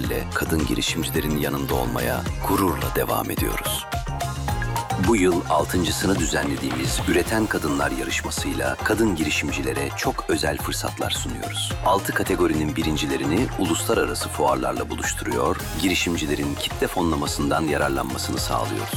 bile kadın girişimcilerin yanında olmaya gururla devam ediyoruz. Bu yıl 6.sını düzenlediğimiz Üreten Kadınlar yarışmasıyla kadın girişimcilere çok özel fırsatlar sunuyoruz. 6 kategorinin birincilerini uluslararası fuarlarla buluşturuyor, girişimcilerin kitle fonlamasından yararlanmasını sağlıyoruz.